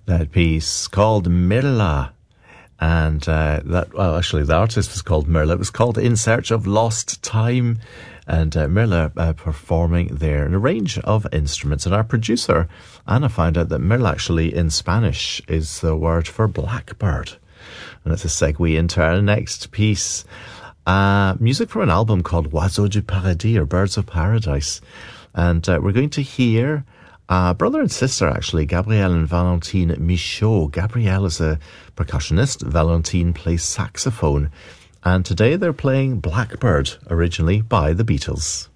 That piece called Mirla. And actually, the artist was called Mirla. It was called In Search of Lost Time. And Mirla performing there in a range of instruments. And our producer, Anna, found out that Mirla actually in Spanish is the word for blackbird. And it's a segue into our next piece. Music from an album called Oiseaux du Paradis, or Birds of Paradise. And we're going to hear brother and sister, actually, Gabrielle and Valentine Michaud. Gabrielle is a percussionist. Valentine plays saxophone. And today they're playing Blackbird, originally by the Beatles.